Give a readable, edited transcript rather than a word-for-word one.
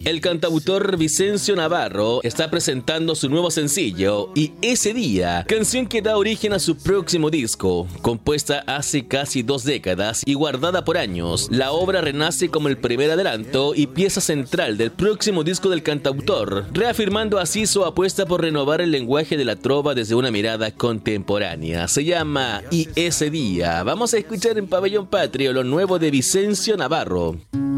El cantautor Vicencio Navarro está presentando su nuevo sencillo Y ese día, canción que da origen a su próximo disco. Compuesta hace casi 2 décadas y guardada por años, la obra renace como el primer adelanto y pieza central del próximo disco del cantautor, reafirmando así su apuesta por renovar el lenguaje de la trova desde una mirada contemporánea. Se llama Y ese día. Vamos a escuchar en Pabellón Patrio lo nuevo de Vicencio Navarro.